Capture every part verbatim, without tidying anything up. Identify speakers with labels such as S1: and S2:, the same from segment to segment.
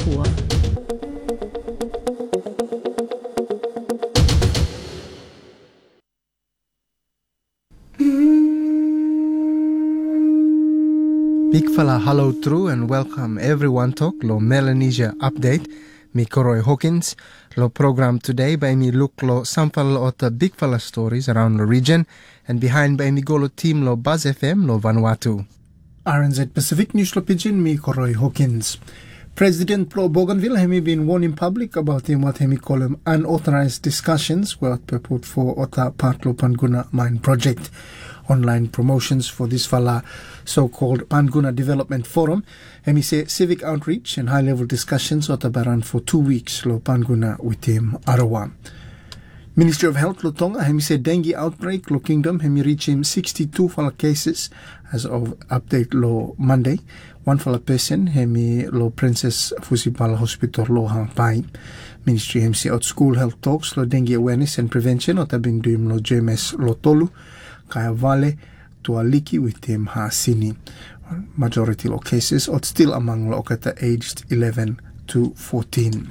S1: Papua.
S2: Big fella hello through and welcome everyone to lo Melanesia update. Me Koroy Hawkins. Lo program today by me look lo sample of the big fella stories around the region and behind by me go lo team lo Buzz F M lo Vanuatu.
S3: R N Z Pacific News lo Pigeon, me Koroy Hawkins. President Pro Bougainville has been warned in public about him what he call him unauthorized discussions were put for Ota Patlo Panguna mine project. Online promotions for this fella so-called Panguna Development Forum. And he say civic outreach and high-level discussions at Baran for two weeks lo Panguna with him Arawa. Ministry of Health lo Tonga he say dengue outbreak lo kingdom he reach him sixty-two fella cases as of update lo Monday. One fella person he lo Princess Fusibala Hospital lo hang pai. Ministry he say out school health talks lo dengue awareness and prevention at been doing lo J M S lo Tolu. Kaya Vale to Aliki with him Hasini. Majority of cases are still among Lokata aged eleven to fourteen.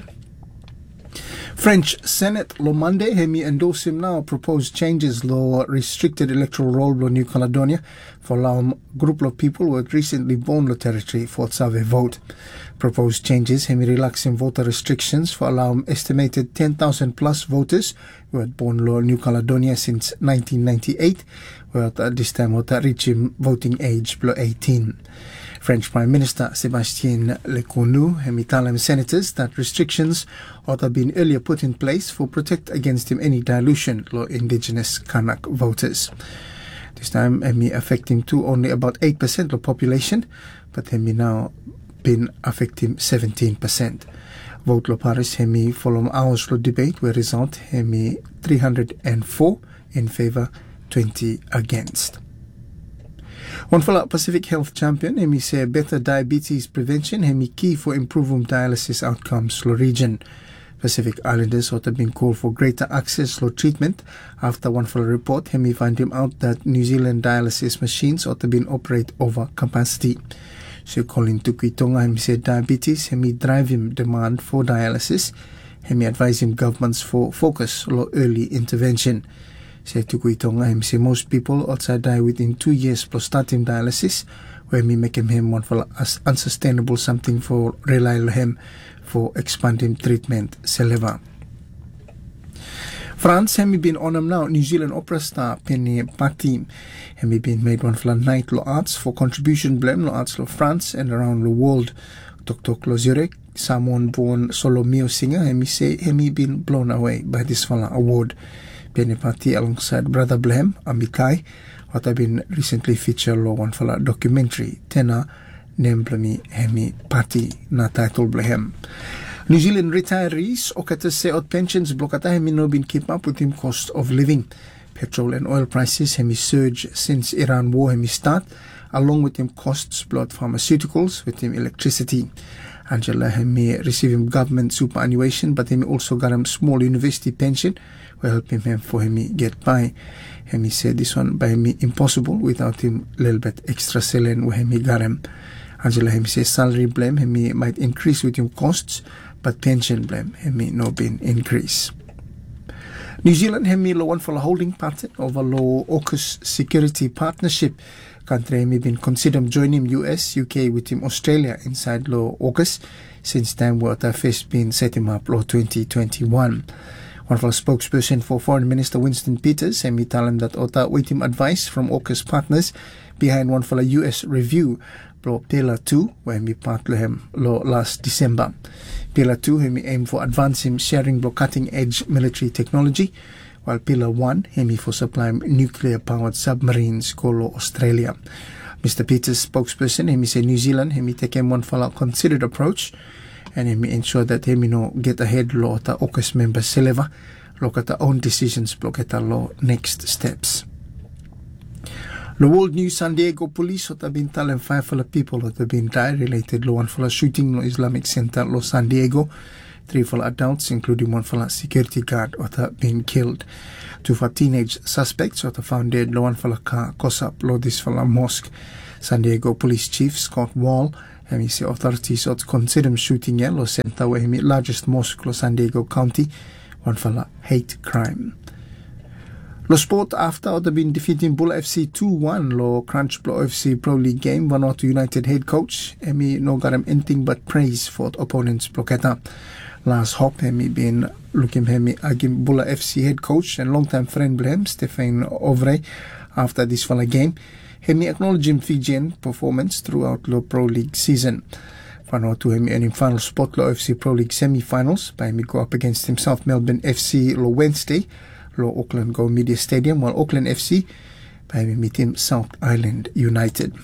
S3: French Senate lo Monday hemi endorse him now proposed changes lo restricted electoral roll lo New Caledonia for allow group of people who had recently born lo territory for Tsave vote. Proposed changes hemi relaxing voter restrictions for allow estimated ten thousand plus voters who had born lo New Caledonia since nineteen ninety-eight, where at this time what reach voting age below eighteen. French Prime Minister Sébastien Lecornu hemi tell him senators that restrictions ought to have been earlier put in place for protect against him any dilution lo indigenous Kanak voters. This time hemi affecting to only about eight percent of population, but hemi now been affecting seventeen percent. Vote lo Paris hemi follow hours lo debate where result hemi three hundred four in favor, twenty against. One fella Pacific Health Champion hemi say better diabetes prevention hemi key for improving dialysis outcomes lo region. Pacific Islanders ought to have been called for greater access to treatment after one fella report hemi find him out that New Zealand dialysis machines ought to have been operate over capacity. So calling Tukui Tonga hemi say diabetes hemi drive him demand for dialysis hemi advise him governments for focus lo early intervention. Say Tukui Tonga hemi say most people outside die within two years plus starting dialysis where me make him him one for as unsustainable something for rely on him for expanding treatment seleva. France hemi been on him now New Zealand opera star Penny Patti hemi been made one for night lo arts for contribution blame lo arts lo France and around the world. Doctor Clozurek Samoan born solo mio singer hemi say hemi been blown away by this fella award. Penny Patti alongside brother Blem Amikai what have been recently featured lo one fella documentary Tena Nemblami hemi Patti na title Blehem. New Zealand retirees okata say out pensions blokata hemi no been keep up with him cost of living. Petrol and oil prices hemi surge since Iran war hemi start, along with him costs blood pharmaceuticals with him electricity. Angela hemi receive him government superannuation, but hemi also got him small university pension, will help him, him for hemi get by. Hemi said this one by hemi impossible without him little bit extra selling where hemi got him. Angela hemi say salary blame hemi might increase with him costs, but pension blame hemi no been increase. New Zealand hemi lo one for a holding pattern over lo AUKUS security partnership. Country hemi been considered joining U S, U K with him Australia inside lo AUKUS since time what have first been set him up lo twenty twenty-one. One for a spokesperson for Foreign Minister Winston Peters hemi tell him that ota wait him advice from AUKUS partners behind one for a U S review lo Pillar two where hemi part lo him lo last December. Pillar two hemi aim for advancing sharing lo cutting edge military technology, while Pillar one hemi for supplying nuclear powered submarines called Australia. Mister Peters spokesperson hemi say New Zealand hemi take him one for a considered approach and hemi ensure that hemi no get ahead lo ta AUKUS members seleva lo kata own decisions lo kata lo next steps. The World News San Diego police have been telling five for the people that have been died related lo one for the shooting lo Islamic Center lo San Diego. Three for adults, including one for security guard, have been killed. Two for teenage suspects have found dead. Lo one for car cosap lo this for mosque. San Diego Police Chief Scott Wall Hemi say authorities ought consider shooting yellow center where hemi largest mosque lo San Diego County, one fella hate crime. Lo sport after they been defeating Bulla F C two one lo Crunch Blow F C Pro League game, Vanuatu United head coach hemi no got him anything but praise for the opponents Bloketa. Last hop hemi been looking hemi again Bulla F C head coach and long-time friend Blem Stefan Ovre after this fella game. Hemi acknowledge him Fijian performance throughout lo Pro League season. Vanuatu hemi earning final spot lo F C Pro League semi-finals by hemi go up against himself Melbourne F C lo Wednesday lo Auckland Go Media Stadium, while Auckland F C by hemi meet him South Island United.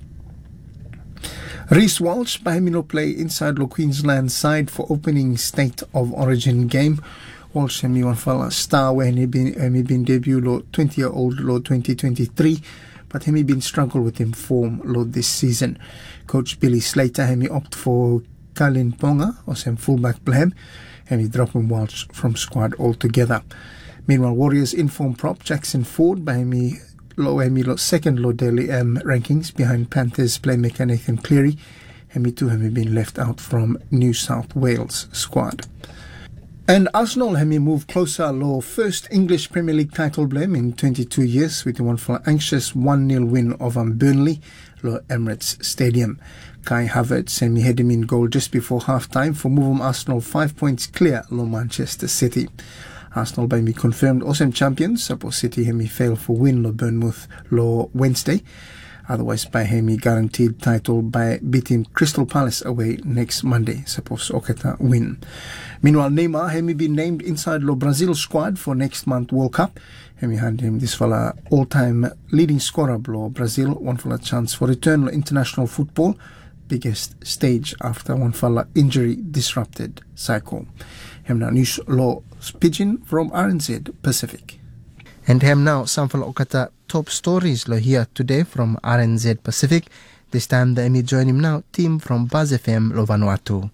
S3: Reece Walsh by hemi no play inside lo Queensland side for opening State of Origin game. Walsh hemi one fella star when he been hemi been debut lo twenty year old lo twenty twenty-three, but hemi been struggle with him form lo this season. Coach Billy Slater hemi opt for Kalin Ponga or some fullback blame hemi dropping Walsh from squad altogether. Meanwhile, Warriors inform prop Jackson Ford by hemi low hemi lo second low daily M rankings behind Panthers playmaker Nathan Cleary. Hemi too hemi been left out from New South Wales squad. And Arsenal hemi move closer lo first English Premier League title blame in twenty-two years with one for anxious one nil win over Burnley lo Emirates Stadium. Kai Havertz hemi had him in goal just before half time for moving Arsenal five points clear lo Manchester City. Arsenal by me confirmed awesome champions. Suppose City hemi fail for win lo Bournemouth lo Wednesday. Otherwise by hemi guaranteed title by beating Crystal Palace away next Monday. Suppose Oketa win. Meanwhile Neymar hemi been named inside lo Brazil squad for next month World Cup. Hemi hand him this fella all-time leading scorer lo Brazil. One fella chance for return lo international football. Biggest stage after one fella injury disrupted cycle. Hem now news lo Pigeon from R N Z Pacific.
S2: And hem now some fella okata top stories lo here today from R N Z Pacific. This time the Emi join him now team from Buzz F M lo Vanuatu.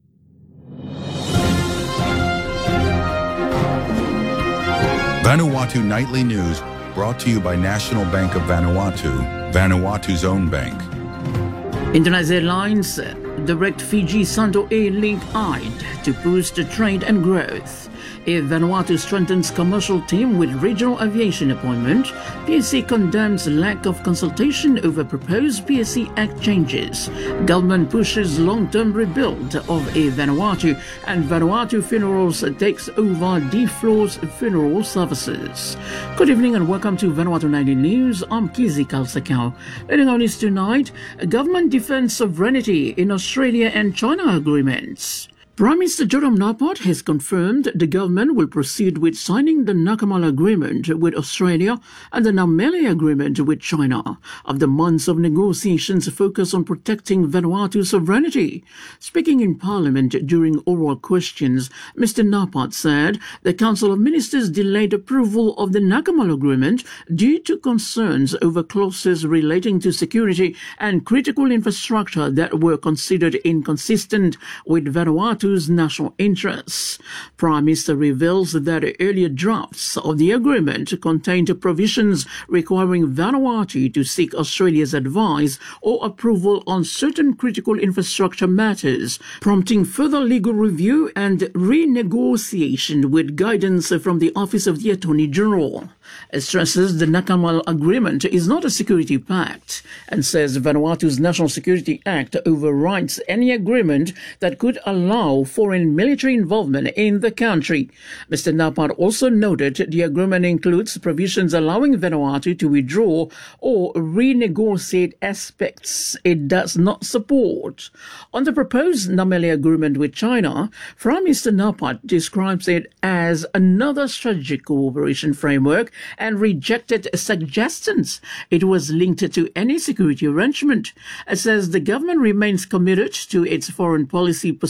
S1: Vanuatu Nightly News brought to you by National Bank of Vanuatu, Vanuatu's own bank.
S4: International Airlines direct Fiji Santo Air Link I D to boost trade and growth. Air Vanuatu strengthens commercial team with regional aviation appointment. P S C condemns lack of consultation over proposed P S C Act changes. Government pushes long-term rebuild of Air Vanuatu, and Vanuatu Funerals takes over D Floor's funeral services. Good evening and welcome to Vanuatu Nightly News. I'm Kizi Kalsakau. Leading on news tonight, government defends sovereignty in Australia and China agreements. Prime Minister Joram Napot has confirmed the government will proceed with signing the Nakamala Agreement with Australia and the Namele Agreement with China after months of negotiations focused on protecting Vanuatu's sovereignty. Speaking in Parliament during oral questions, Mister Napot said the Council of Ministers delayed approval of the Nakamala Agreement due to concerns over clauses relating to security and critical infrastructure that were considered inconsistent with Vanuatu national interests. Prime Minister reveals that earlier drafts of the agreement contained provisions requiring Vanuatu to seek Australia's advice or approval on certain critical infrastructure matters, prompting further legal review and renegotiation with guidance from the Office of the Attorney General. It stresses the Nakamala Agreement is not a security pact and says Vanuatu's National Security Act overrides any agreement that could allow foreign military involvement in the country. Mister Napot also noted the agreement includes provisions allowing Vanuatu to withdraw or renegotiate aspects it does not support. On the proposed Namele agreement with China, Prime Minister Napot describes it as another strategic cooperation framework and rejected suggestions it was linked to any security arrangement. It says the government remains committed to its foreign policy position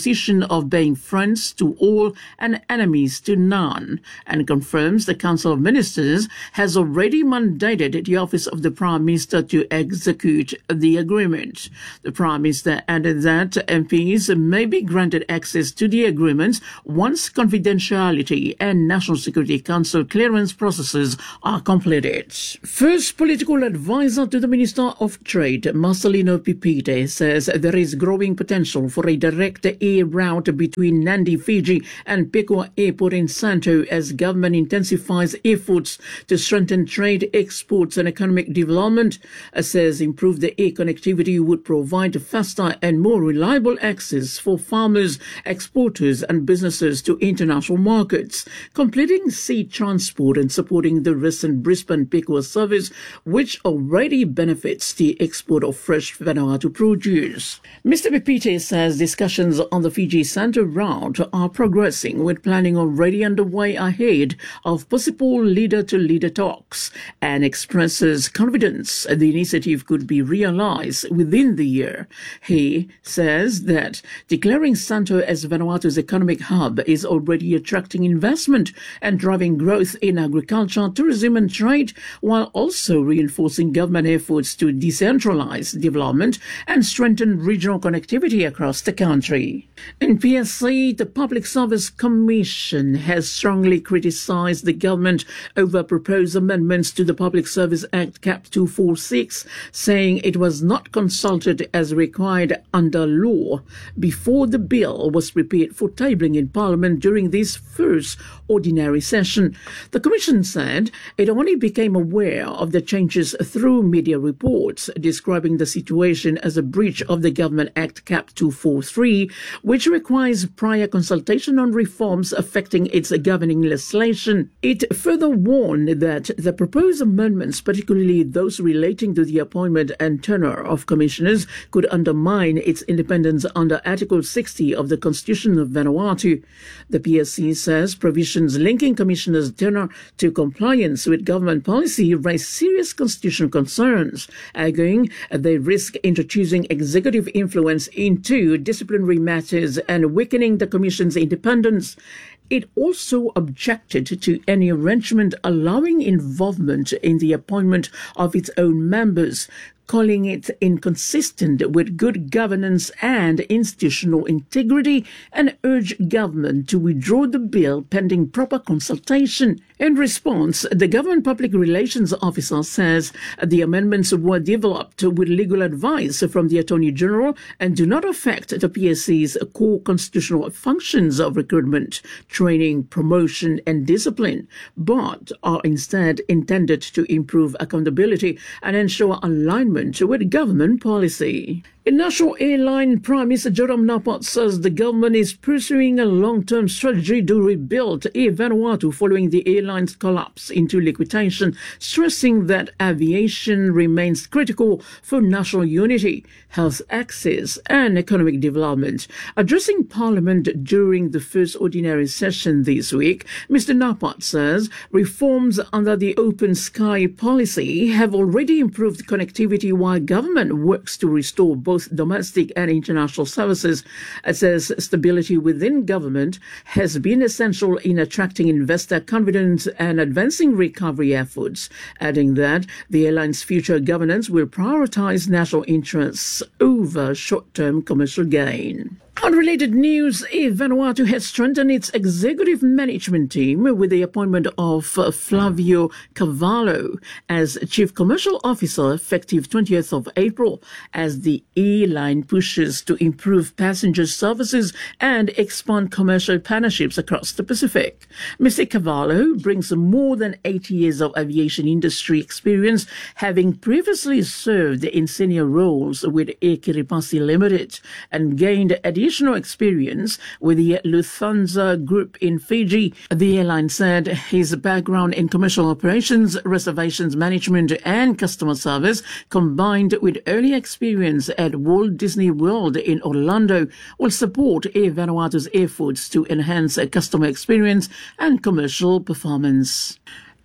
S4: of being friends to all and enemies to none, and confirms the Council of Ministers has already mandated the Office of the Prime Minister to execute the agreement. The Prime Minister added that M Ps may be granted access to the agreements once confidentiality and National Security Council clearance processes are completed. First political advisor to the Minister of Trade, Marcelino Pipite, says there is growing potential for a direct air route between Nandi, Fiji and Pekua Airport in Santo as government intensifies efforts to strengthen trade, exports and economic development. It says improved air connectivity would provide faster and more reliable access for farmers, exporters and businesses to international markets, completing sea transport and supporting the recent Brisbane-Pekua service, which already benefits the export of fresh Vanuatu produce. Mister Pipite says discussions on the Fiji-Santo route are progressing, with planning already underway ahead of possible leader-to-leader talks, and expresses confidence the initiative could be realized within the year. He says that declaring Santo as Vanuatu's economic hub is already attracting investment and driving growth in agriculture, tourism and trade, while also reinforcing government efforts to decentralize development and strengthen regional connectivity across the country. In P S C, the Public Service Commission has strongly criticized the government over proposed amendments to the Public Service Act Cap two forty-six, saying it was not consulted as required under law before the bill was prepared for tabling in Parliament during this first ordinary session. The Commission said it only became aware of the changes through media reports, describing the situation as a breach of the Government Act Cap two forty-three, which requires prior consultation on reforms affecting its governing legislation. It further warned that the proposed amendments, particularly those relating to the appointment and tenure of commissioners, could undermine its independence under Article sixty of the Constitution of Vanuatu. The P S C says provisions linking commissioners' tenure to compliance with government policy raise serious constitutional concerns, arguing they risk introducing executive influence into disciplinary matters and weakening the Commission's independence. It also objected to any arrangement allowing involvement in the appointment of its own members, calling it inconsistent with good governance and institutional integrity, and urged government to withdraw the bill pending proper consultation. In response, the Government Public Relations Officer says the amendments were developed with legal advice from the Attorney General and do not affect the P S C's core constitutional functions of recruitment, training, promotion and discipline, but are instead intended to improve accountability and ensure alignment with government policy. In National Airline, Prime Minister Jerome Napot says the government is pursuing a long-term strategy to rebuild Air Vanuatu following the airline's collapse into liquidation, stressing that aviation remains critical for national unity, health access and economic development. Addressing Parliament during the first ordinary session this week, Mister Napot says reforms under the Open Sky policy have already improved connectivity while government works to restore both domestic and international services. It says stability within government has been essential in attracting investor confidence and advancing recovery efforts, adding that the airline's future governance will prioritize national interests over short-term commercial gain. Unrelated news, Air Vanuatu has strengthened its executive management team with the appointment of Flavio Cavallo as Chief Commercial Officer effective twentieth of April, as the airline pushes to improve passenger services and expand commercial partnerships across the Pacific. Mister Cavallo brings more than eighty years of aviation industry experience, having previously served in senior roles with Air Kiribati Limited and gained additional experience with the Lufthansa Group in Fiji. The airline said his background in commercial operations, reservations management and customer service, combined with early experience at Walt Disney World in Orlando, will support Air Vanuatu's efforts to enhance customer experience and commercial performance.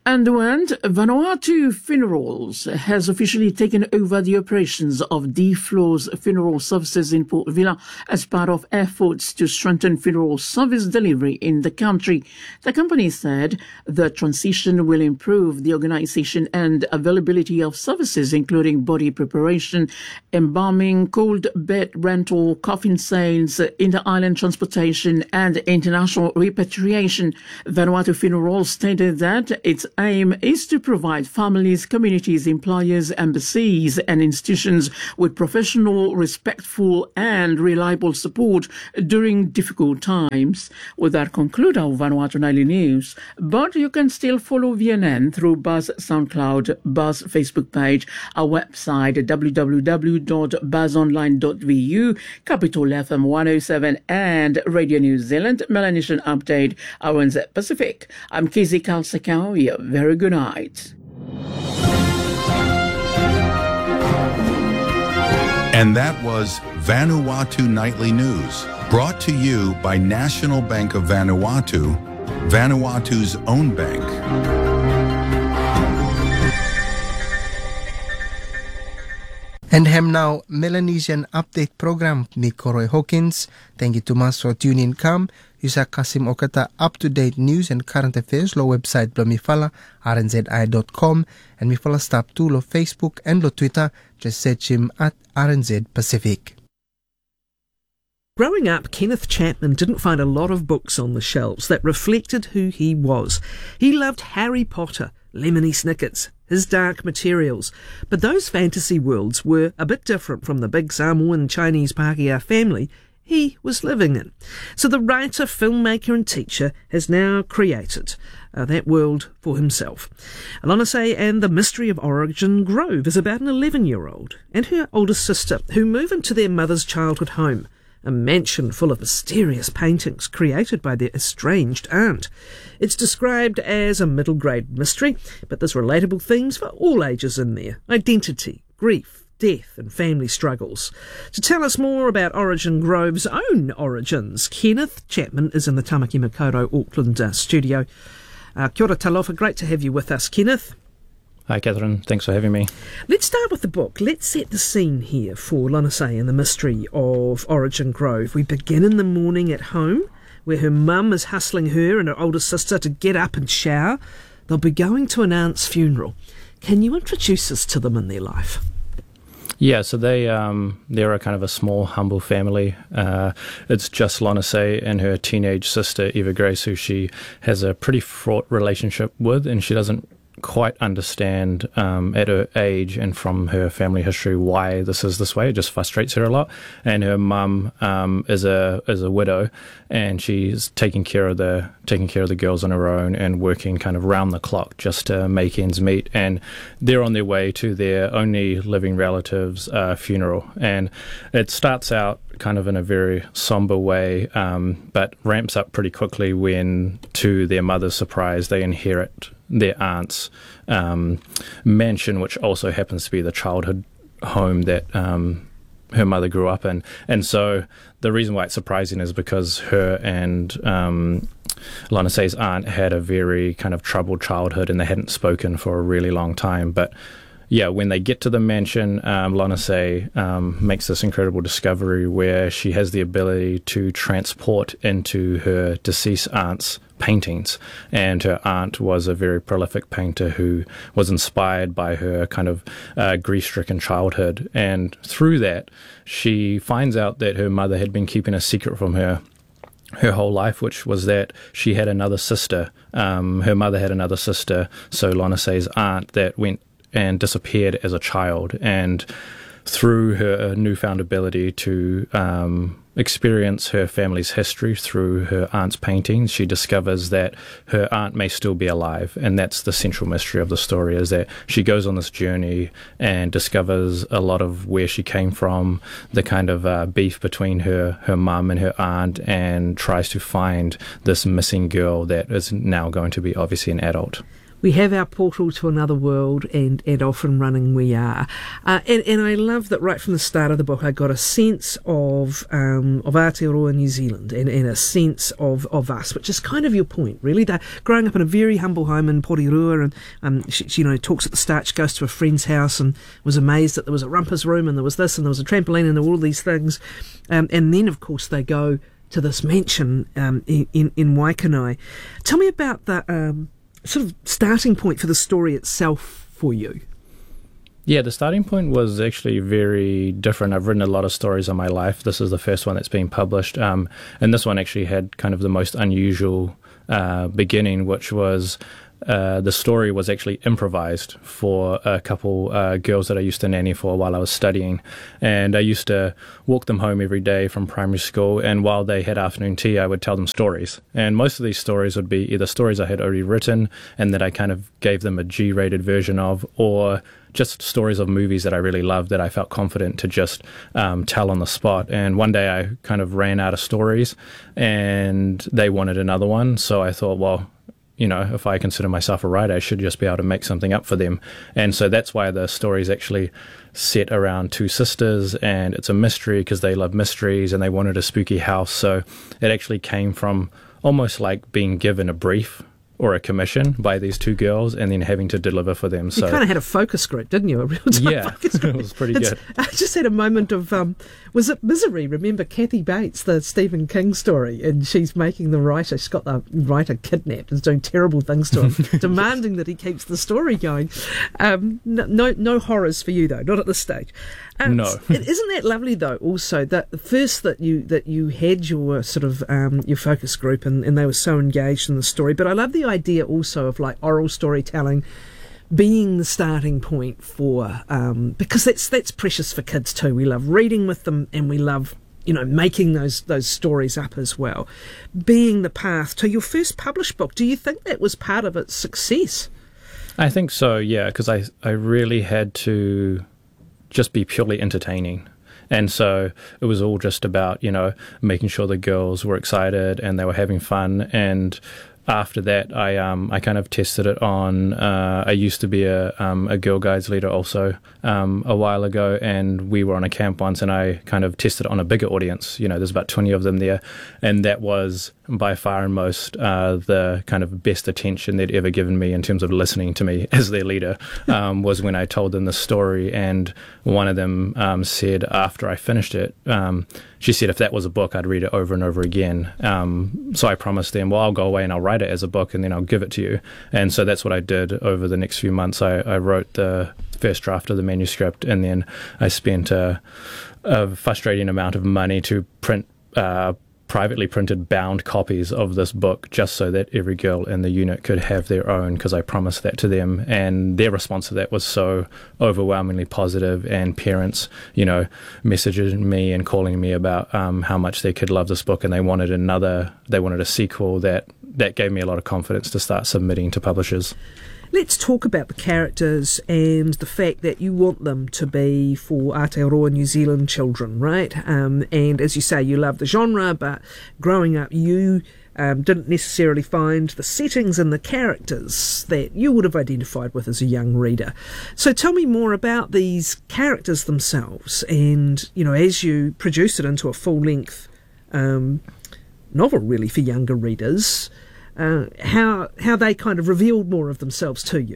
S4: And when Vanuatu Funerals has officially taken over the operations of D. Flows Funeral Services in Port Vila as part of efforts to strengthen funeral service delivery in the country. The company said the transition will improve the organization and availability of services, including body preparation, embalming, cold bed rental, coffin sales, inter-island transportation, and international repatriation. Vanuatu Funerals stated that its aim is to provide families, communities, employers, embassies, and institutions with professional, respectful, and reliable support during difficult times. With that, conclude our Vanuatu Nightly News. But you can still follow V N N through Buzz SoundCloud, Buzz Facebook page, our website w w w dot buzz online dot v u, Capital F M one oh seven, and Radio New Zealand Melanesian Update, R N Z Pacific. I'm Kizzy Kalsakau. Very good night.
S1: And that was Vanuatu Nightly News, brought to you by National Bank of Vanuatu, Vanuatu's own bank.
S2: And hem now Melanesian Update Program, me Koroi Hawkins. Thank you to mas for tuning come. Yusa Kasim Okata up-to-date news and current affairs lo website blo mifala r n z i dot com and mifala stop to lo Facebook and lo Twitter. Just search him at R N Z Pacific.
S5: Growing up, Kenneth Chapman didn't find a lot of books on the shelves that reflected who he was. He loved Harry Potter, Lemony Snickets, his Dark Materials, but those fantasy worlds were a bit different from the big Samoan Chinese Pākehā family he was living in. So the writer, filmmaker and teacher has now created uh, that world for himself. Lana Say and the Mystery of Origin Grove is about an eleven-year-old and her older sister who move into their mother's childhood home, a mansion full of mysterious paintings created by their estranged aunt. It's described as a middle-grade mystery, but there's relatable themes for all ages in there: identity, grief, death and family struggles. To tell us more about Origin Grove's own origins, Kenneth Chapman is in the Tamaki Makaurau Auckland uh, studio. Uh, kia ora talofa, great to have you with us, Kenneth.
S6: Hi, Catherine. Thanks for having me.
S5: Let's start with the book. Let's set the scene here for Lana Say and the Mystery of Origin Grove. We begin in the morning at home, where her mum is hustling her and her older sister to get up and shower. They'll be going to an aunt's funeral. Can you introduce us to them in their life?
S6: Yeah, so they, um, they're a kind of a small, humble family. Uh, it's just Lana Say and her teenage sister, Eva Grace, who she has a pretty fraught relationship with, and she doesn't quite understand um, at her age and from her family history why this is this way. It just frustrates her a lot. And her mum um, is a is a widow, and she's taking care of the taking care of the girls on her own and working kind of round the clock just to make ends meet. And they're on their way to their only living relative's uh, funeral, and it starts out kind of in a very somber way, um, but ramps up pretty quickly when, to their mother's surprise, they inherit their aunt's um, mansion, which also happens to be the childhood home that um, her mother grew up in. And so the reason why it's surprising is because her and um, Lana Say's aunt had a very kind of troubled childhood, and they hadn't spoken for a really long time. But yeah, when they get to the mansion, um, Lana Say um, makes this incredible discovery where she has the ability to transport into her deceased aunt's paintings. And her aunt was a very prolific painter who was inspired by her kind of uh, grief-stricken childhood. And through that, she finds out that her mother had been keeping a secret from her her whole life, which was that she had another sister. Um, her mother had another sister, so Lana Say's aunt, that went and disappeared as a child. And through her newfound ability to um, experience her family's history through her aunt's paintings, she discovers that her aunt may still be alive. And that's the central mystery of the story, is that she goes on this journey and discovers a lot of where she came from, the kind of uh, beef between her, her mum and her aunt, and tries to find this missing girl that is now going to be obviously an adult.
S5: We have our portal to another world, and, and off and running we are. Uh, and, and I love that right from the start of the book I got a sense of um, of Aotearoa New Zealand and, and a sense of, of us, which is kind of your point, really. They're growing up in a very humble home in Porirua, and um, she, she, you know, talks at the start, she goes to a friend's house and was amazed that there was a rumpus room and there was this and there was a trampoline and there were all these things. Um, and then, of course, they go to this mansion um, in, in, in Waikanae. Tell me about the... Um, sort of starting point for the story itself for you.
S6: Yeah, the starting point was actually very different. I've written a lot of stories in my life. This is the first one that's been published. Um, and this one actually had kind of the most unusual uh, beginning, which was uh, the story was actually improvised for a couple uh, girls that I used to nanny for while I was studying. And I used to walk them home every day from primary school, and while they had afternoon tea, I would tell them stories. And most of these stories would be either stories I had already written and that I kind of gave them a G-rated version of, or just stories of movies that I really loved that I felt confident to just um, tell on the spot. And one day I kind of ran out of stories and they wanted another one. So I thought, well, you know, if I consider myself a writer, I should just be able to make something up for them. And so that's why the story is actually set around two sisters, and it's a mystery because they love mysteries and they wanted a spooky house. So it actually came from almost like being given a brief or a commission by these two girls and then having to deliver for them.
S5: You
S6: so
S5: kind of had a focus group, didn't you? A real time
S6: yeah,
S5: focus group.
S6: It was pretty
S5: It's,
S6: good.
S5: I just had a moment of, um, was it Misery? Remember Kathy Bates, the Stephen King story, and she's making the writer, she's got the writer kidnapped and is doing terrible things to him, demanding that he keeps the story going. Um, no, no, no horrors for you though, not at this stage. Um,
S6: No.
S5: Isn't that lovely though? Also, that the first that you that you had your sort of um, your focus group and, and they were so engaged in the story. But I love the idea also of like oral storytelling being the starting point for um, because that's that's precious for kids too. We love reading with them and we love, you know, making those those stories up as well. Being the path to your first published book. Do you think that was part of its success?
S6: I think so, yeah, because I, I really had to just be purely entertaining. And so it was all just about, you know, making sure the girls were excited and they were having fun. And after that, I um I kind of tested it on. Uh, I used to be a um, a Girl Guides leader also um, a while ago, and we were on a camp once, and I kind of tested it on a bigger audience. You know, there's about twenty of them there, and that was by far and most uh, the kind of best attention they'd ever given me in terms of listening to me as their leader. Um, was when I told them the story, and one of them um, said after I finished it, um, she said if that was a book, I'd read it over and over again. Um, so I promised them, well, I'll go away and I'll write it as a book and then I'll give it to you. And so that's what I did over the next few months. I, I wrote the first draft of the manuscript, and then I spent a, a frustrating amount of money to print uh, privately printed bound copies of this book just so that every girl in the unit could have their own, because I promised that to them. And their response to that was so overwhelmingly positive, and parents, you know, messaging me and calling me about um, how much their kid loved this book and they wanted another, they wanted a sequel. That that gave me a lot of confidence to start submitting to publishers.
S5: Let's talk about the characters and the fact that you want them to be for Aotearoa New Zealand children, right? Um, and as you say, you love the genre, but growing up you um, didn't necessarily find the settings and the characters that you would have identified with as a young reader. So tell me more about these characters themselves, and, you know, as you produce it into a full-length um, novel really for younger readers, Uh, how how they kind of revealed more of themselves to you.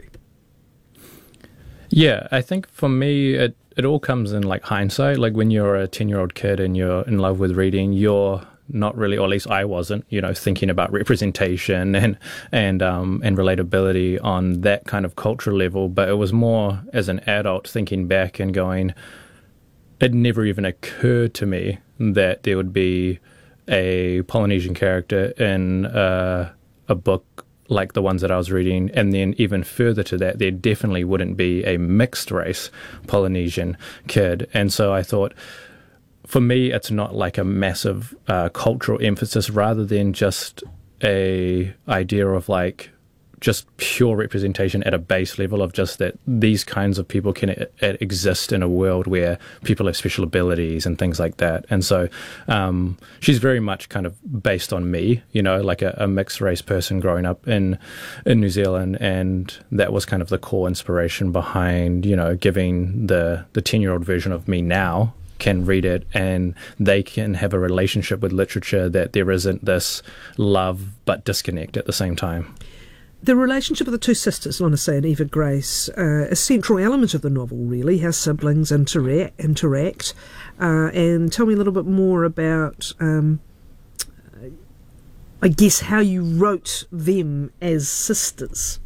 S6: Yeah, I think for me, it, it all comes in like hindsight. Like when you're a ten-year-old kid and you're in love with reading, you're not really, or at least I wasn't, you know, thinking about representation and and um, and relatability on that kind of cultural level. But it was more as an adult thinking back and going, it never even occurred to me that there would be a Polynesian character in uh, a book like the ones that I was reading, and then even further to that, there definitely wouldn't be a mixed race Polynesian kid. And so I thought, for me, it's not like a massive uh, cultural emphasis, rather than just a idea of like just pure representation at a base level of just that these kinds of people can e- exist in a world where people have special abilities and things like that. And so um, she's very much kind of based on me, you know, like a, a mixed race person growing up in in New Zealand, and that was kind of the core inspiration behind, you know, giving the the ten-year-old version of me now can read it and they can have a relationship with literature that there isn't this love but disconnect at the same time.
S5: The relationship of the two sisters, Lorna Say and Eva Grace, uh, a central element of the novel, really, how siblings interact. interact. Uh, and tell me a little bit more about, um, I guess, how you wrote them as sisters.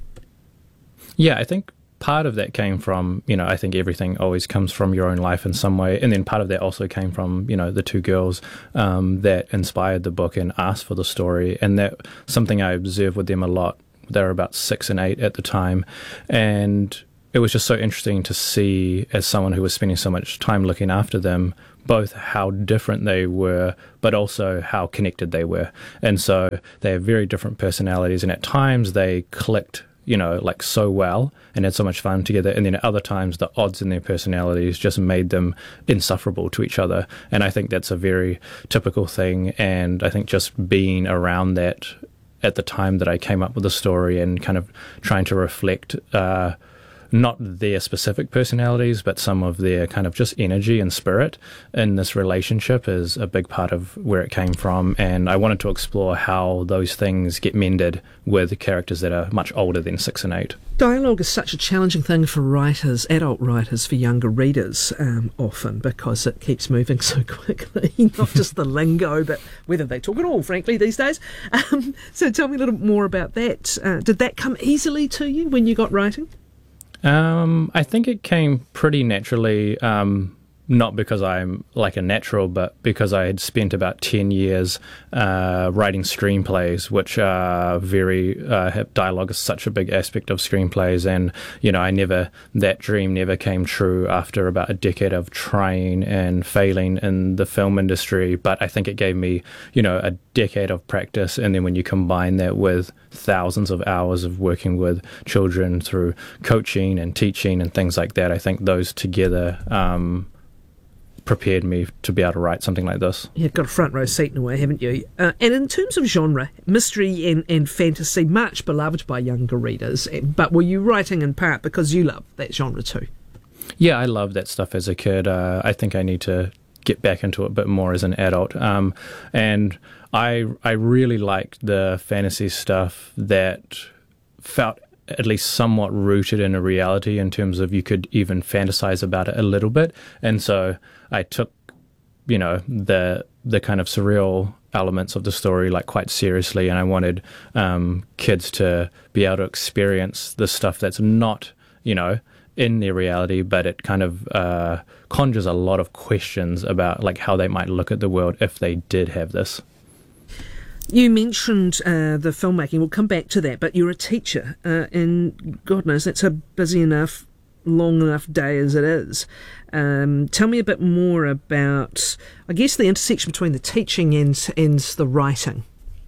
S6: Yeah, I think part of that came from, you know, I think everything always comes from your own life in some way. And then part of that also came from, you know, the two girls um, that inspired the book and asked for the story. And that something I observed with them a lot. They were about six and eight at the time, and it was just so interesting to see, as someone who was spending so much time looking after them, both how different they were, but also how connected they were. And so they have very different personalities, and at times they clicked, you know, like so well and had so much fun together. And then at other times, the odds in their personalities just made them insufferable to each other. And I think that's a very typical thing. And I think just being around that at the time that I came up with the story and kind of trying to reflect uh, not their specific personalities, but some of their kind of just energy and spirit in this relationship is a big part of where it came from. And I wanted to explore how those things get mended with characters that are much older than six and eight.
S5: Dialogue is such a challenging thing for writers, adult writers, for younger readers, um, often, because it keeps moving so quickly. Not just the lingo, but whether they talk at all, frankly, these days. Um, so tell me a little more about that. Uh, did that come easily to you when you got writing?
S6: Um, I think it came pretty naturally, um, not because I'm like a natural, but because I had spent about ten years uh, writing screenplays, which are very, uh, have dialogue is such a big aspect of screenplays. And, you know, I never, that dream never came true after about a decade of trying and failing in the film industry. But I think it gave me, you know, a decade of practice. And then when you combine that with thousands of hours of working with children through coaching and teaching and things like that, I think those together um, prepared me to be able to write something like this.
S5: You've got a front row seat in a way, haven't you? Uh, and in terms of genre, mystery and, and fantasy, much beloved by younger readers, but were you writing in part because you love that genre too?
S6: Yeah, I loved that stuff as a kid. Uh, I think I need to get back into it a bit more as an adult. Um, and I I really liked the fantasy stuff that felt at least somewhat rooted in a reality in terms of you could even fantasize about it a little bit. And so I took, you know, the the kind of surreal elements of the story like quite seriously, and I wanted um, kids to be able to experience the stuff that's not, you know, in their reality, but it kind of uh, conjures a lot of questions about like how they might look at the world if they did have this.
S5: You mentioned uh, the filmmaking. We'll come back to that, but you're a teacher, uh, and God knows that's a busy enough, long enough day as it is. Um, tell me a bit more about, I guess, the intersection between the teaching and, and the writing.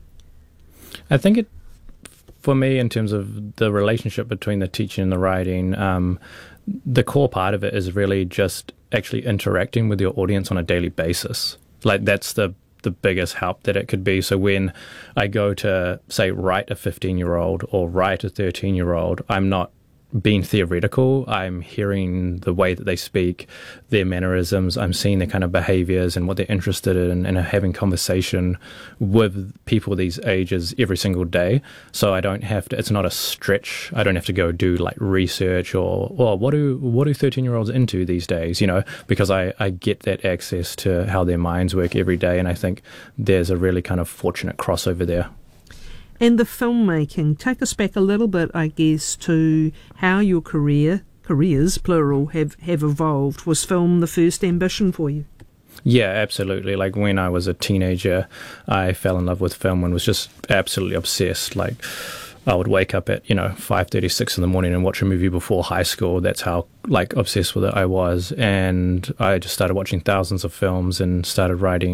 S6: I think it, for me, in terms of the relationship between the teaching and the writing, um, the core part of it is really just actually interacting with your audience on a daily basis. Like that's the the biggest help that it could be. So when I go to, say, write a fifteen-year-old or write a thirteen-year-old, I'm not being theoretical. I'm hearing the way that they speak, their mannerisms. I'm seeing their kind of behaviors and what they're interested in, and having conversation with people these ages every single day. So I don't have to, it's not a stretch. I don't have to go do like research or, or what do what do thirteen-year-olds into these days, you know, because I, I get that access to how their minds work every day. And I think there's a really kind of fortunate crossover there.
S5: And the filmmaking, take us back a little bit, I guess, to how your career, careers, plural, have, have evolved. Was film the first ambition for you?
S6: Yeah, absolutely. Like when I was a teenager, I fell in love with film and was just absolutely obsessed. Like I would wake up at, you know, five thirty, six in the morning and watch a movie before high school. That's how, like, obsessed with it I was. And I just started watching thousands of films and started writing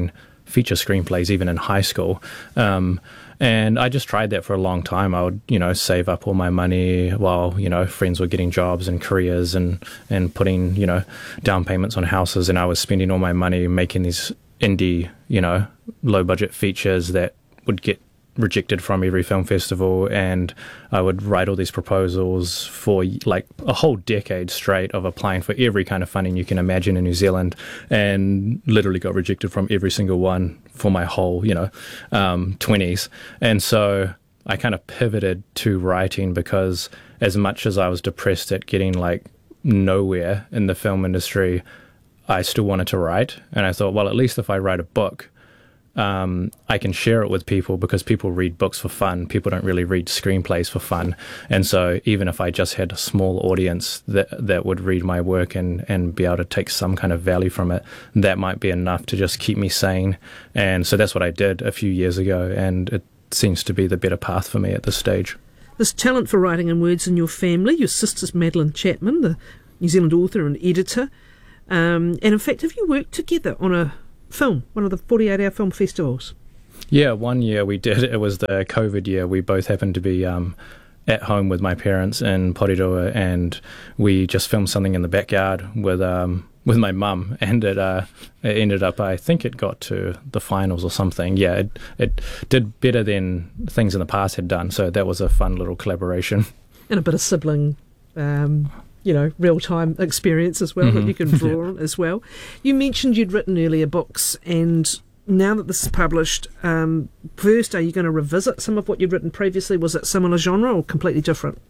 S6: feature screenplays even in high school. Um, and I just tried that for a long time. I would, you know, save up all my money while, you know, friends were getting jobs and careers and, and putting, you know, down payments on houses. And I was spending all my money making these indie, you know, low budget features that would get rejected from every film festival, and I would write all these proposals for like a whole decade straight of applying for every kind of funding you can imagine in New Zealand, and literally got rejected from every single one for my whole, you know, um, twenties. And so I kind of pivoted to writing, because as much as I was depressed at getting like nowhere in the film industry, I still wanted to write. And I thought, well, at least if I write a book, Um, I can share it with people, because people read books for fun. People don't really read screenplays for fun. And so even if I just had a small audience that that would read my work and, and be able to take some kind of value from it, that might be enough to just keep me sane. And so that's what I did a few years ago, and it seems to be the better path for me at this stage.
S5: There's talent for writing and words in your family. Your sister's Madeline Chapman, the New Zealand author and editor. Um, and in fact, have you worked together on a film, one of the forty-eight hour film festivals?
S6: Yeah, one year we did. It was the COVID year. We both happened to be um, at home with my parents in Porirua, and we just filmed something in the backyard with um, with my mum, and it, uh, it ended up, I think it got to the finals or something. Yeah, it, it did better than things in the past had done, so that was a fun little collaboration.
S5: And a bit of sibling um you know, real-time experience as well, mm-hmm. that you can draw yeah. on as well. You mentioned you'd written earlier books, and now that this is published, um, first, are you going to revisit some of what you'd written previously? Was it similar genre or completely different?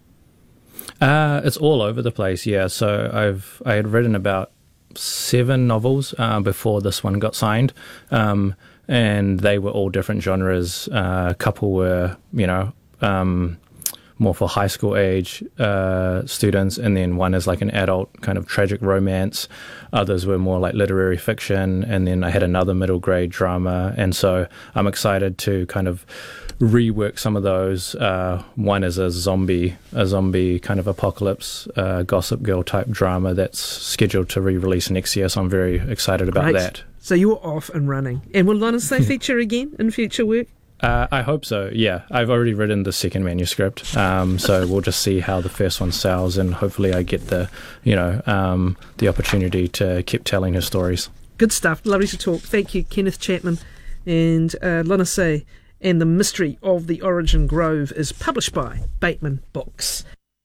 S6: Uh, it's all over the place, yeah. So I've I had written about seven novels uh, before this one got signed, um, and they were all different genres. Uh, a couple were, you know, um, more for high school age uh, students, and then one is like an adult kind of tragic romance. Others were more like literary fiction, and then I had another middle grade drama. And so I'm excited to kind of rework some of those. Uh, one is a zombie, a zombie kind of apocalypse, uh, Gossip Girl type drama that's scheduled to re-release next year. So I'm very excited about
S5: Great.
S6: that.
S5: So you're off and running. And will Lana Say feature again in future work?
S6: Uh, I hope so, yeah. I've already written the second manuscript, um, so we'll just see how the first one sells, and hopefully I get the, you know, um, the opportunity to keep telling her stories.
S5: Good stuff. Lovely to talk. Thank you, Kenneth Chapman. And uh, Lana Say and the Mystery of the Origin Grove is published by Bateman Books.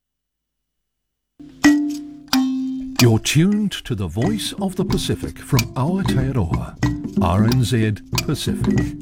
S7: You're tuned to the voice of the Pacific from Aotearoa, R N Z Pacific.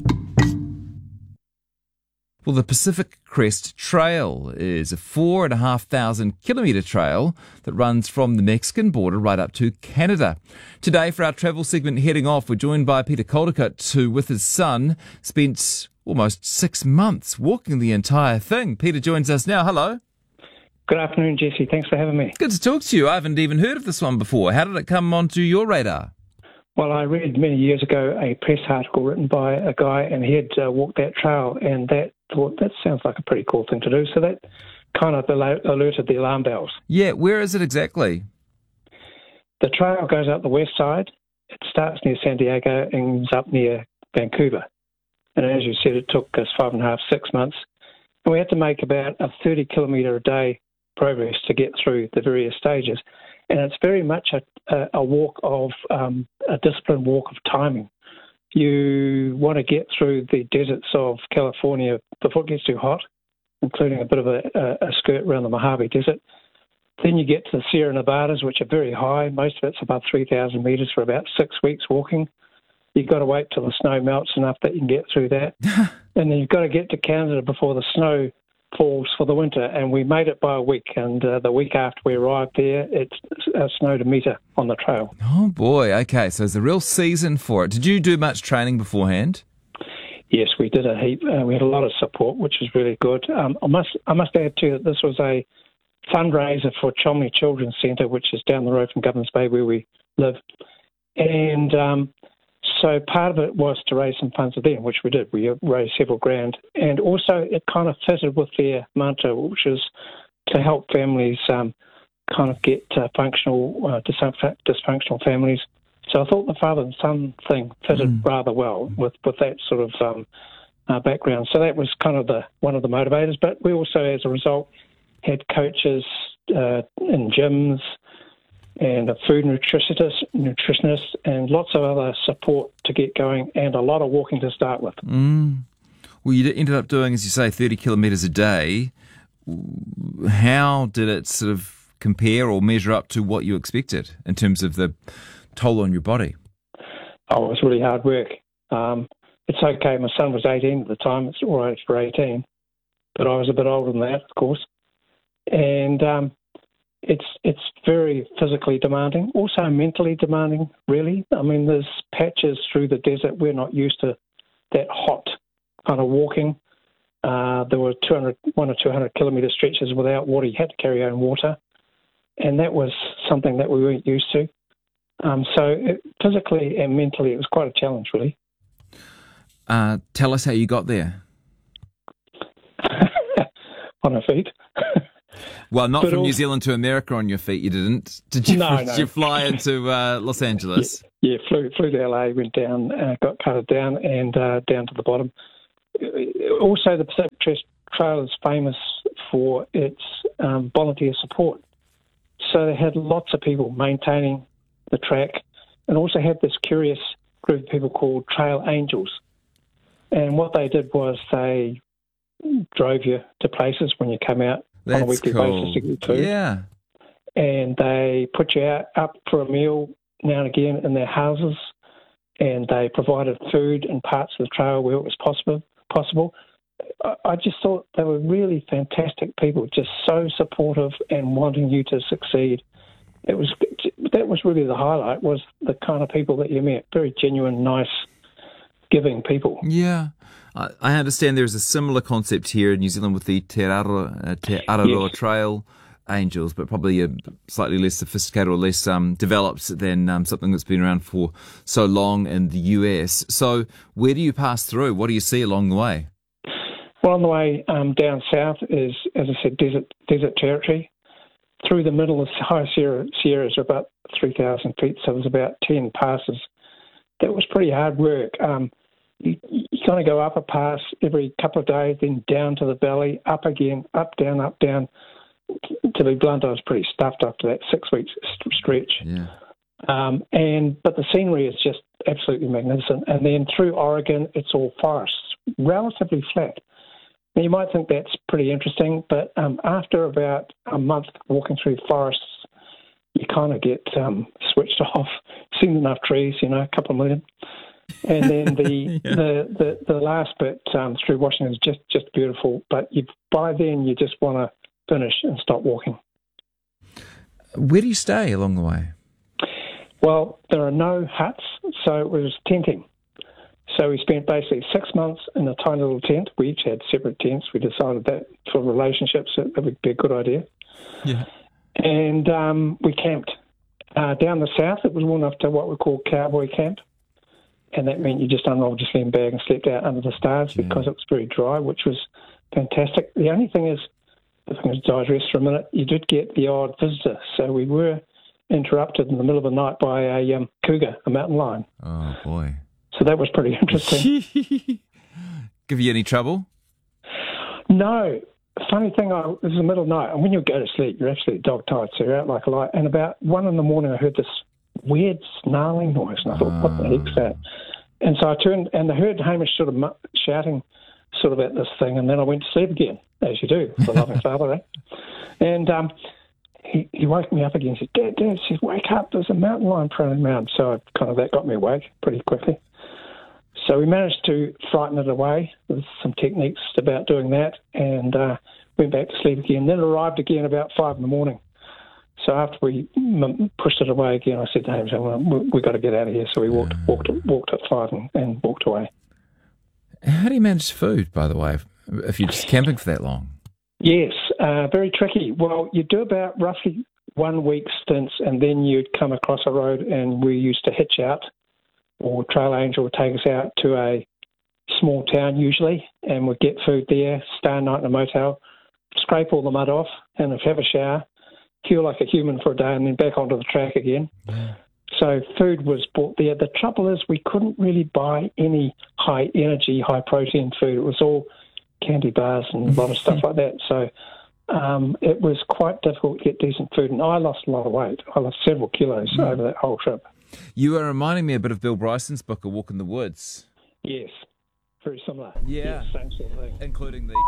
S8: Well, the Pacific Crest Trail is a four and a half thousand kilometre trail that runs from the Mexican border right up to Canada. Today, for our travel segment heading off, we're joined by Peter Caldicott, who, with his son, spent almost six months walking the entire thing. Peter joins us now. Hello.
S9: Good afternoon, Jesse. Thanks for having me.
S8: Good to talk to you. I haven't even heard of this one before. How did it come onto your radar?
S9: Well, I read many years ago a press article written by a guy, and he had uh, walked that trail, and that thought, that sounds like a pretty cool thing to do. So that kind of alerted the alarm bells.
S8: Yeah, where is it exactly?
S9: The trail goes up the west side. It starts near San Diego and ends up near Vancouver. And as you said, it took us five and a half, six months. And we had to make about a thirty kilometre a day progress to get through the various stages. And it's very much a, a, a walk of, um, a disciplined walk of timing. You want to get through the deserts of California before it gets too hot, including a bit of a, a, a skirt around the Mojave Desert. Then you get to the Sierra Nevadas, which are very high. Most of it's above three thousand metres for about six weeks walking. You've got to wait till the snow melts enough that you can get through that. And then you've got to get to Canada before the snow falls for the winter, and we made it by a week, and uh, the week after we arrived there, it uh, snowed a metre on the trail.
S8: Oh boy, okay, so there's a real season for it. Did you do much training beforehand?
S9: Yes, we did a heap. Uh, we had a lot of support, which was really good. Um, I must I must add too that this was a fundraiser for Cholmondeley Children's Centre, which is down the road from Governors Bay where we live, and um, so part of it was to raise some funds for them, which we did. We raised several grand. And also it kind of fitted with their mantra, which is to help families um, kind of get uh, functional, uh, dysfunctional families So I thought the father and son thing fitted mm. rather well with, with that sort of um, uh, background. So that was kind of the one of the motivators. But we also, as a result, had coaches uh, in gyms and a food nutritionist, nutritionist and lots of other support to get going and a lot of walking to start with.
S8: Mm. Well, you ended up doing, as you say, thirty kilometres a day. How did it sort of compare or measure up to what you expected in terms of the toll on your body?
S9: Oh, it was really hard work. Um, it's okay. My son was eighteen at the time. It's all right for eighteen. But I was a bit older than that, of course. And um, it's it's very physically demanding, also mentally demanding, really. I mean, there's patches through the desert. We're not used to that hot kind of walking. Uh, there were two hundred, one or two hundred kilometre stretches without water. You had to carry your own water. And that was something that we weren't used to. Um, so it, physically and mentally, it was quite a challenge, really.
S8: Uh, tell us how you got there.
S9: On our feet.
S8: Well, not
S9: but
S8: from
S9: also,
S8: New Zealand to America on your feet, you didn't. Did you,
S9: no,
S8: did
S9: no.
S8: you fly into uh, Los Angeles?
S9: Yeah, yeah, flew flew to L A, went down, uh, got carted down and uh, down to the bottom. Also, the Pacific Crest Trail is famous for its um, volunteer support. So they had lots of people maintaining the track and also had this curious group of people called Trail Angels. And what they did was they drove you to places when you come out
S8: That's
S9: on a weekly
S8: cool.
S9: basis to get food.
S8: Yeah.
S9: And they put you out up for a meal now and again in their houses, and they provided food in parts of the trail where it was possible. Possible. I, I just thought they were really fantastic people, just so supportive and wanting you to succeed. It was that was really the highlight, was the kind of people that you met. Very genuine, nice, giving people.
S8: Yeah. I, I understand there's a similar concept here in New Zealand with the Te Araroa, uh, Te Araroa
S9: Yes.
S8: Trail Angels, but probably a slightly less sophisticated or less um, developed than um, something that's been around for so long in the U S. So where do you pass through? What do you see along the way?
S9: Well, on the way um, down south is, as I said, desert desert territory. Through the middle of high Sierra, Sierras are about three thousand feet, so there's about ten passes. That was pretty hard work. Um, you, you kind of go up a pass every couple of days, then down to the valley, up again, up, down, up, down. To be blunt, I was pretty stuffed after that six weeks stretch.
S8: Yeah.
S9: Um, and but the scenery is just absolutely magnificent. And then through Oregon, it's all forests, relatively flat. Now, you might think that's pretty interesting, but um, after about a month walking through forests, you kind of get um, switched off. Seen enough trees, you know, a couple of million. And then the yeah. the, the, the last bit um, through Washington is just, just beautiful. But you, by then, you just want to finish and stop walking.
S8: Where do you stay along the way?
S9: Well, there are no huts, so it was tenting. So we spent basically six months in a tiny little tent. We each had separate tents. We decided that for relationships that would be a good idea.
S8: Yeah.
S9: And um, we camped. Uh, down the south, it was warm up to what we call cowboy camp. And that meant you just unrolled your sling bag and slept out under the stars yeah. because it was very dry, which was fantastic. The only thing is, if I can digress for a minute, you did get the odd visitor. So we were interrupted in the middle of the night by a um, cougar, a mountain lion.
S8: Oh, boy.
S9: So that was pretty interesting.
S8: Give you any trouble?
S9: No. Funny thing, I, it was the middle of the night, and when you go to sleep, you're absolutely dog-tired, so you're out like a light. And about one in the morning, I heard this weird snarling noise, and I thought, what the heck's that? And so I turned, and I heard Hamish sort of shouting sort of at this thing, and then I went to sleep again, as you do, the loving father, eh? And um, he, he woke me up again and said, Dad, Dad, he says, wake up, there's a mountain lion prowling around. So I kind of, that got me awake pretty quickly. So we managed to frighten it away with some techniques about doing that, and uh, went back to sleep again. Then it arrived again about five in the morning. So after we m- pushed it away again, I said to him, well, we, we've got to get out of here. So we walked walked, walked at five and, and walked away.
S8: How do you manage food, by the way, if you're just camping for that long?
S9: Yes, uh, very tricky. Well, you do about roughly one week stints, and then you'd come across a road, and we used to hitch out, or Trail Angel would take us out to a small town usually, and we'd get food there, stay a night in a motel, scrape all the mud off, and have a shower, feel like a human for a day, and then back onto the track again.
S8: Yeah.
S9: so food was bought there. The trouble is we couldn't really buy any high energy, high protein food. It was all candy bars and a lot of stuff like that. So um, it was quite difficult to get decent food. And I lost a lot of weight. I lost several kilos mm. over that whole trip.
S8: You are reminding me a bit of Bill Bryson's book, A Walk in the Woods.
S9: Yes, very similar.
S8: Yeah.
S9: Yes, same sort of thing.
S8: Including the...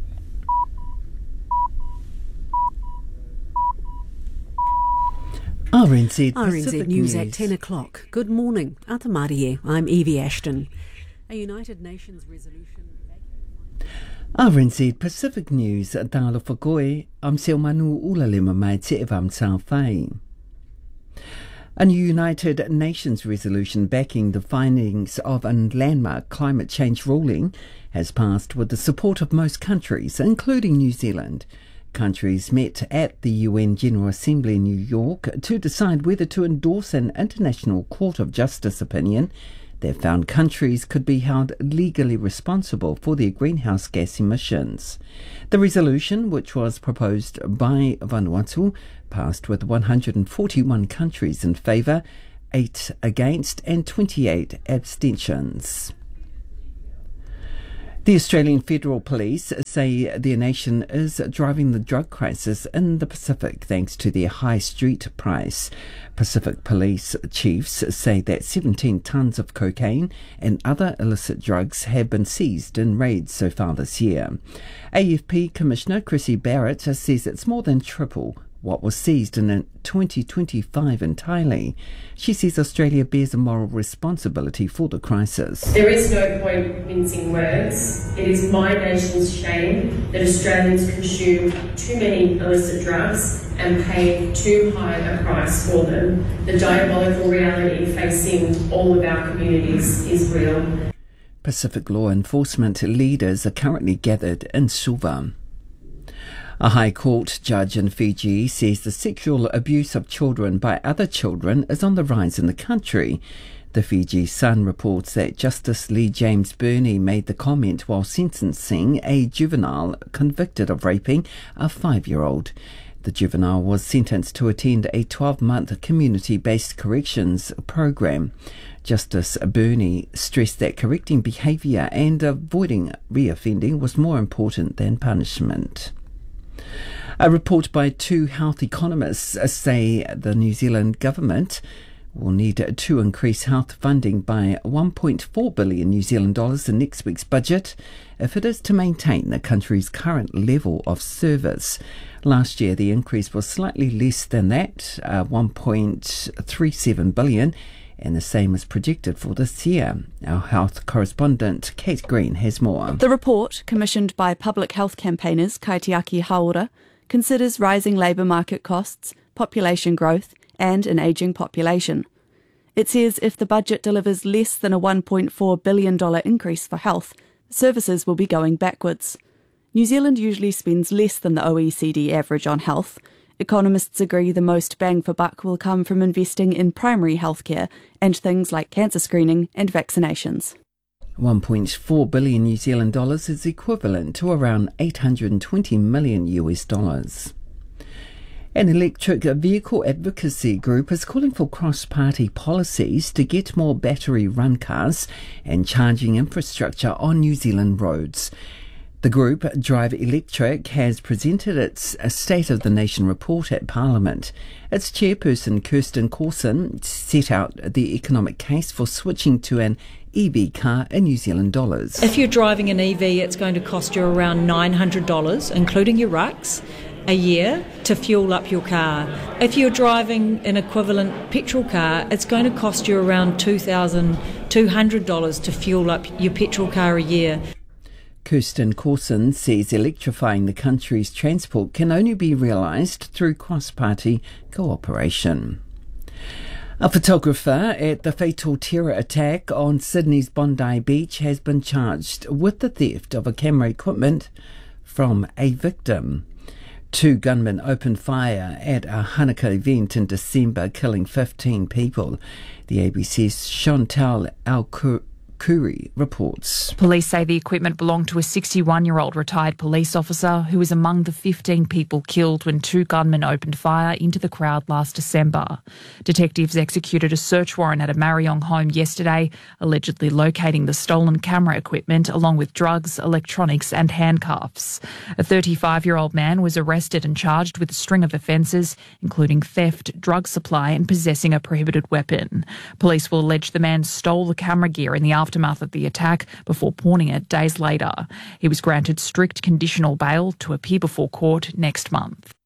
S10: R N Z
S11: R N Z News, News at ten o'clock. Good morning. Ata Māori here. I'm Evie Ashton. A United Nations resolution...
S10: R N Z Pacific News, Dāla Whakoe, am Seo Manu Ulalema mai te evam sao whai. A new United Nations resolution backing the findings of a landmark climate change ruling has passed with the support of most countries, including New Zealand. Countries met at the U N General Assembly in New York to decide whether to endorse an International Court of Justice opinion that found countries could be held legally responsible for their greenhouse gas emissions. The resolution, which was proposed by Vanuatu, passed with one hundred forty-one countries in favour, eight against and twenty-eight abstentions. The Australian Federal Police say their nation is driving the drug crisis in the Pacific thanks to their high street price. Pacific Police chiefs say that seventeen tonnes of cocaine and other illicit drugs have been seized in raids so far this year. A F P Commissioner Chrissy Barrett says it's more than triple what was seized in twenty twenty-five entirely. She says Australia bears a moral responsibility for the crisis.
S12: There is no point mincing words. It is my nation's shame that Australians consume too many illicit drugs and pay too high a price for them. The diabolical reality facing all of our communities is real.
S10: Pacific law enforcement leaders are currently gathered in Suva. A High Court judge in Fiji says the sexual abuse of children by other children is on the rise in the country. The Fiji Sun reports that Justice Lee James Burney made the comment while sentencing a juvenile convicted of raping a five-year-old. The juvenile was sentenced to attend a twelve-month community-based corrections program. Justice Burney stressed that correcting behaviour and avoiding reoffending was more important than punishment. A report by two health economists say the New Zealand government will need to increase health funding by one point four billion New Zealand dollars in next week's budget if it is to maintain the country's current level of service. Last year the increase was slightly less than that, uh, one point three seven billion, and the same is projected for this year. Our health correspondent Kate Green has more.
S13: The report, commissioned by public health campaigners Kaitiaki Haora, considers rising labour market costs, population growth and an ageing population. It says if the budget delivers less than a one point four billion dollars increase for health, services will be going backwards. New Zealand usually spends less than the O E C D average on health. Economists agree the most bang for buck will come from investing in primary healthcare and things like cancer screening and vaccinations.
S10: one point four billion New Zealand dollars is equivalent to around eight hundred twenty million U S dollars. An electric vehicle advocacy group is calling for cross-party policies to get more battery-run cars and charging infrastructure on New Zealand roads. The group, Drive Electric, has presented its State of the Nation report at Parliament. Its chairperson, Kirsten Corson, set out the economic case for switching to an E V car in New Zealand dollars.
S14: If you're driving an E V, it's going to cost you around nine hundred dollars, including your rucks, a year to fuel up your car. If you're driving an equivalent petrol car, it's going to cost you around two thousand two hundred dollars to fuel up your petrol car a year.
S10: Kirsten Corson says electrifying the country's transport can only be realised through cross-party cooperation. A photographer at the fatal terror attack on Sydney's Bondi Beach has been charged with the theft of a camera equipment from a victim. Two gunmen opened fire at a Hanukkah event in December, killing fifteen people. The A B C's Chantal Alcour Kuri reports.
S15: Police say the equipment belonged to a sixty-one-year-old retired police officer who was among the fifteen people killed when two gunmen opened fire into the crowd last December. Detectives executed a search warrant at a Mariong home yesterday, allegedly locating the stolen camera equipment along with drugs, electronics and handcuffs. A thirty-five-year-old man was arrested and charged with a string of offences, including theft, drug supply and possessing a prohibited weapon. Police will allege the man stole the camera gear in the aftermath of the attack before pawning it days later. He was granted strict conditional bail to appear before court next month.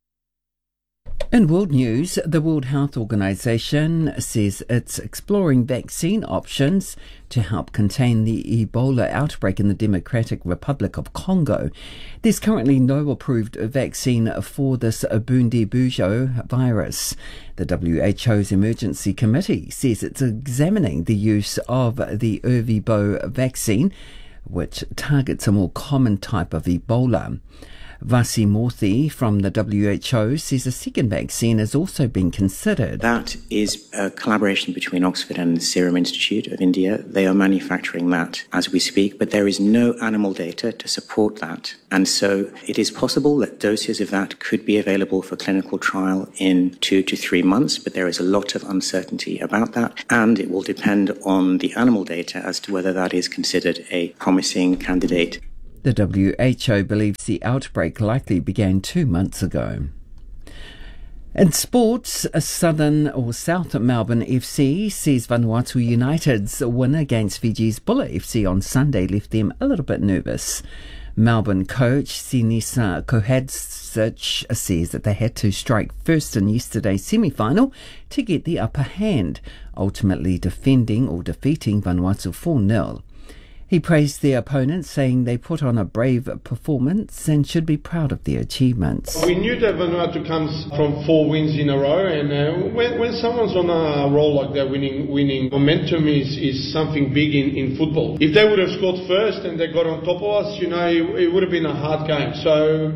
S10: In world news, the World Health Organization says it's exploring vaccine options to help contain the Ebola outbreak in the Democratic Republic of Congo. There's currently no approved vaccine for this Bundibugyo virus. The W H O's Emergency Committee says it's examining the use of the Ervebo vaccine, which targets a more common type of Ebola. Vasi Morthy from the W H O says a second vaccine has also been considered.
S16: That is a collaboration between Oxford and the Serum Institute of India. They are manufacturing that as we speak, but there is no animal data to support that. And so it is possible that doses of that could be available for clinical trial in two to three months, but there is a lot of uncertainty about that. And it will depend on the animal data as to whether that is considered a promising candidate.
S10: The W H O believes the outbreak likely began two months ago. In sports, Southern or South Melbourne F C says Vanuatu United's win against Fiji's Bulla F C on Sunday left them a little bit nervous. Melbourne coach Sinisa Kohadzic says that they had to strike first in yesterday's semi-final to get the upper hand, ultimately defending or defeating Vanuatu four nil. He praised their opponents, saying they put on a brave performance and should be proud of their achievements.
S17: We knew that Vanuatu comes from four wins in a row, and uh, when, when someone's on a roll like that, winning winning momentum is, is something big in, in football. If they would have scored first and they got on top of us, you know, it, it would have been a hard game. So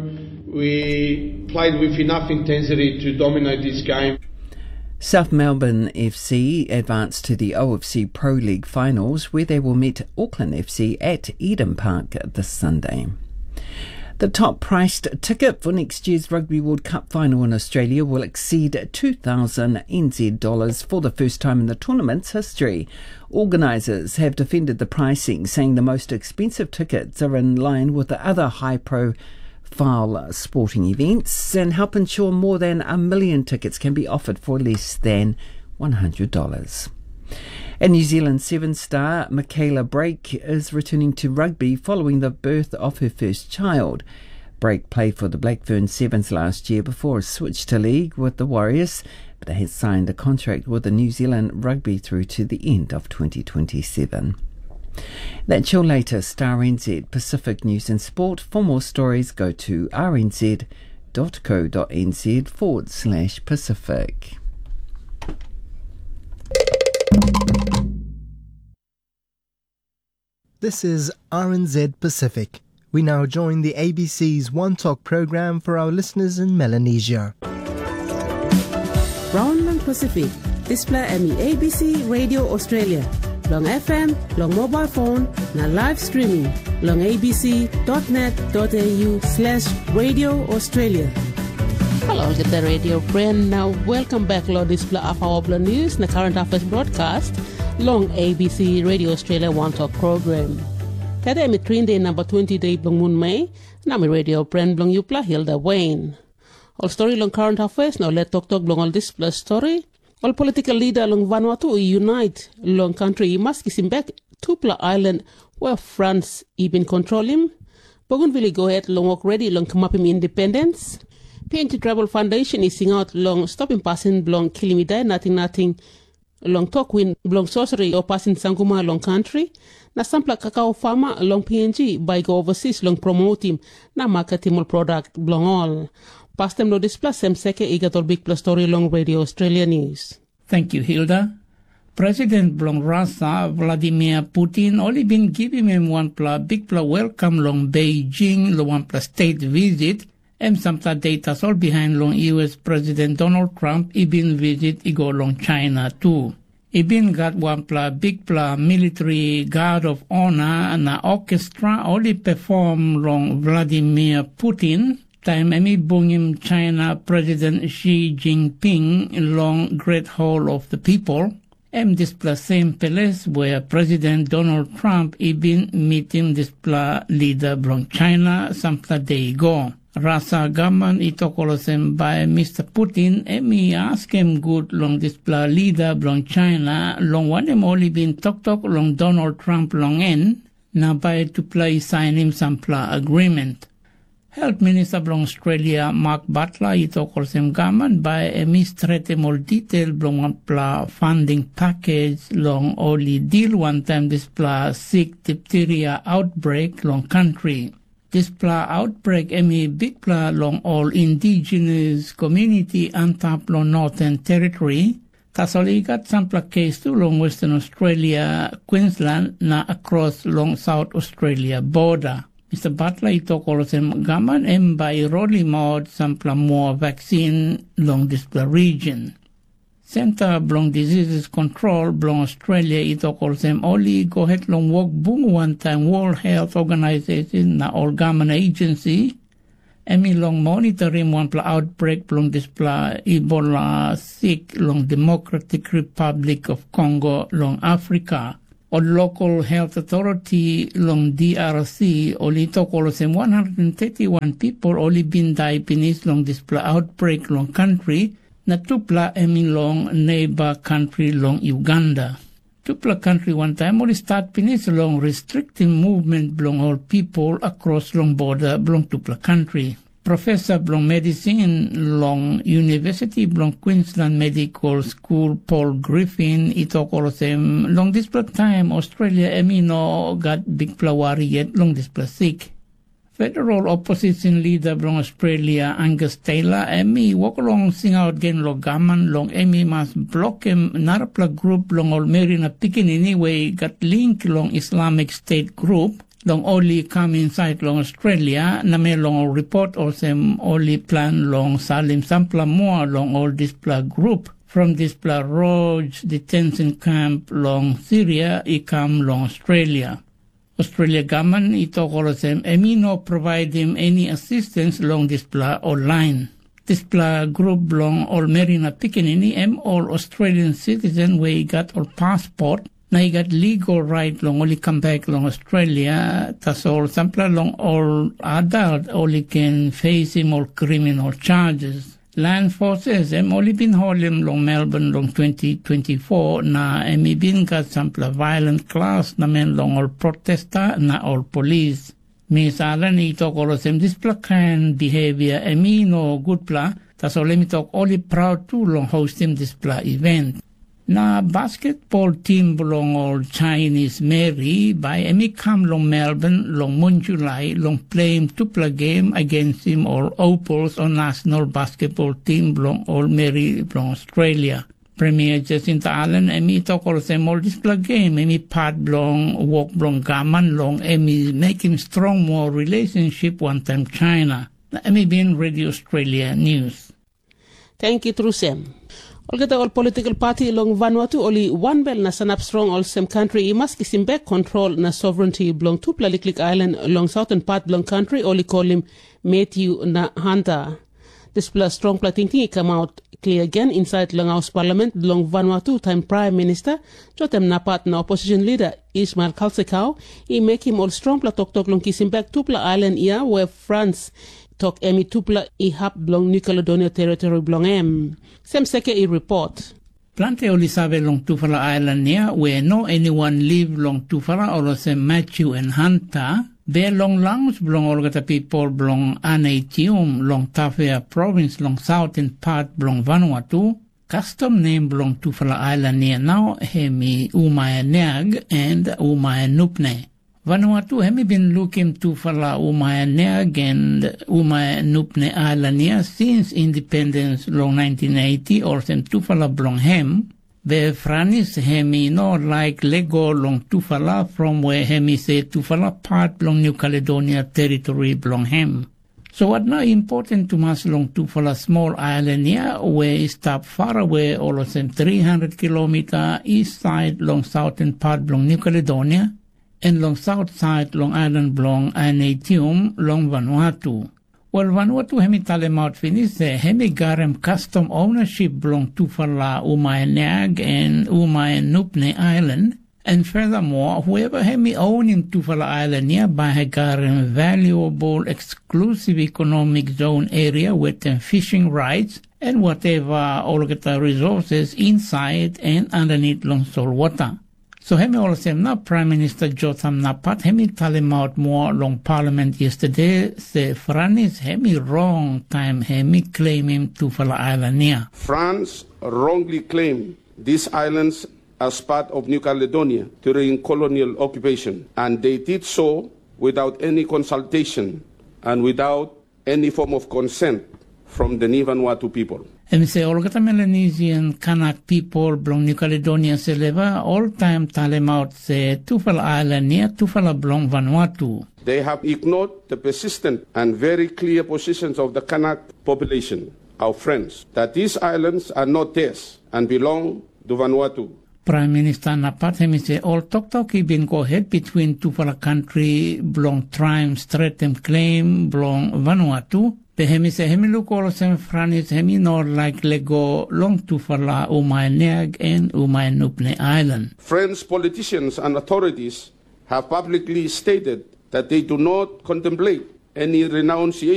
S17: we played with enough intensity to dominate this game.
S10: South Melbourne F C advanced to the O F C Pro League finals, where they will meet Auckland F C at Eden Park this Sunday. The top priced ticket for next year's Rugby World Cup final in Australia will exceed two thousand N Z dollars for the first time in the tournament's history. Organisers have defended the pricing, saying the most expensive tickets are in line with the other high pro file sporting events and help ensure more than a million tickets can be offered for less than one hundred dollars. And New Zealand Seven star Michaela Brake is returning to rugby following the birth of her first child. Brake played for the Blackburn Sevens last year before a switch to league with the Warriors, but has signed a contract with the New Zealand Rugby through to the end of twenty twenty-seven. That's your latest R N Z Pacific News and Sport. For more stories, go to rnz.co.nz forward slash Pacific.
S2: This is R N Z Pacific. We now join the A B C's One Talk program for our listeners in Melanesia.
S18: Brownland Pacific, display M E A B C Radio Australia. Long F M, long mobile phone, na live streaming, long abc.net.au slash Radio Australia.
S19: Hello, the radio friend. Now, welcome back to display of our news, the current affairs broadcast, long A B C Radio Australia One Talk program. Today, I'm train day number twenty day blong moon May, and I'm a radio friend blong Yupla Hilda Wayne. All story long current affairs, now let talk talk blong all display story. All political leader long Vanuatu unite long country must kiss him back Tupla Island where France even control him. Bougainville go ahead long walk ready long come up him independence. P N T Travel Foundation is sing out long stopping passing long killing me die nothing nothing long talk win long sorcery or passing Sanguma long country. Na sampla cacao farmer long P N G by go overseas long promote him na market him all product long all. Past them no display sem seke igatol big plus story long Radio Australia News.
S20: Thank you, Hilda. President Blong Russia Vladimir Putin only been giving him one plus big plus welcome long Beijing the one plus state visit and some data all behind long U S President Donald Trump he been visit he go long China too. Ibin got one pla big pla military guard of honor na orchestra only perform long Vladimir Putin. Time emi bungim China President Xi Jinping long Great Hall of the People. Em this pla same palace where President Donald Trump ibin meeting this pla leader from China some pla day ago. Rasa gaman ito kolosem by Mister Putin emi ask him good long this pla leader from China long one em only been talk talk long Donald Trump long en na by to play sign him some pla agreement. Health Minister from Australia Mark Butler ito kolosem gaman by emi straight more detail from one pla funding package long only deal one time this pla sick diphtheria outbreak long country. This pla outbreak emi big pla long all indigenous community antap long Northern Territory. Tasoli got some pla case to long Western Australia, Queensland na across long South Australia border. Mister Butler ito kolosem gaman em by rolling out some pla more vaccine long this pla region. Center Blong Diseases Control Blong Australia ito kolosem only go ahead long work bung one time World Health Organization na all government agency emi long monitoring one pla outbreak blong this pla Ebola sick long Democratic Republic of Congo long Africa. Or local health authority long D R C only ito kolosem one hundred thirty-one people only been diagnosed long this pla outbreak long country. Na tupla emi long neighbor country long Uganda. Tupla country one time only start finish long restricting movement belong all people across long border belong tupla country. Professor belong medicine long University belong Queensland Medical School Paul Griffin ito kolosem long this time Australia emi no got big plawari yet long this sick. Federal opposition leader from Australia, Angus Taylor, emi walk along sing out again lo gaman long emi mas block him narapla group long all marina picking anyway got link long Islamic State group long only come inside long Australia na may long report or sem only plan long salim sampla more long all this pla group from this pla Roj detention camp long Syria i come long Australia. Australia government ito kolosem emi no provide him any assistance long this pla online. This pla group long all marina pikinini em all Australian citizen we got all passport na he got legal right long only come back long Australia tas all sampla long all adult only can face him all criminal charges. Land forces em only been holding long Melbourne long twenty twenty-four na emi bin got sampla violent class na men long all protester na all police. Misalan ito kolosem this pla kind behavior emi no good pla tas all emi talk only proud to long hosting this pla event. Na basketball team belong all Chinese Mary by emi come long Melbourne long Moon July long playing tupla game against him all Opals on national basketball team belong all Mary belong Australia. Premier Jacinta Allen emi talk all same all this pla game emi part belong walk belong gaman long emi making strong more relationship one time China. Na emi being Radio Australia News.
S19: Thank you Trusem. Olgata all political party long Vanuatu only one bell na sanap strong all same country i must kisim back control na sovereignty belong to Plaliklik Island long southern part belong country only call him Matthew na Hunter. This plus strong plating come out clear again inside long House Parliament long Vanuatu time Prime Minister Jotem Napat na opposition leader Ismail Kalsekau i make him all strong pla tok tok long kisim back to Pla Island ia where France talk emi tupla i hap belong New Caledonia territory belong em. Sem seke i report.
S20: Plante oli sabe long Tufala Island near where no anyone live long Tufala or sem Matthew and Hunter. Be long langs belong olgata people belong Anaitium long Tafea province long southern part belong Vanuatu. Custom name belong Tufala Island near now hemi Umaya Neag and Umaya Nupne. Vanuatu hemi been looking to Fala Umaya Neag and Umaya Nupne Alania since independence long nineteen eighty or sem Tufala Blong Hem. Be Franis hemi no like Lego long Tufala from where hemi say Tufala part long New Caledonia territory Blong Hem. So what now important to us long to for a small island here where it stop far away all of them three hundred kilometer east side long southern part long New Caledonia and long south side long island long Anatium long Vanuatu. Well, Vanuatu hemi talemaut finis the hemi garem custom ownership belong to Fala Umayanag and Umayanupne Island. And furthermore, whoever hemi owning Tufala Island nearby has garem valuable exclusive economic zone area with them fishing rights and whatever all get the resources inside and underneath long salt water. So hemi also na Prime Minister Jotham Napat hemi tell him out more long Parliament yesterday. Say France hemi wrong time hemi claim him Tufala Island near.
S21: France wrongly claimed these islands as part of New Caledonia during colonial occupation, and they did so without any consultation and without any form of consent from the Ni Vanuatu people.
S20: And say all the Melanesian Kanak people belong New Caledonia seleva all time tell them out say Tufala Island near Tufala belong Vanuatu.
S21: They have ignored the persistent and very clear positions of the Kanak population, our friends, that these islands are not theirs and belong to Vanuatu.
S20: Prime Minister Napat hemi say all talk talk been go ahead between Tufala country belong Trime Strait and claim belong Vanuatu. The hemi say hemi look all some France hemi not like Lego long Tufala Umayanag and Umayanupne Island.
S21: French politicians and authorities have publicly stated that they do not contemplate any renunciation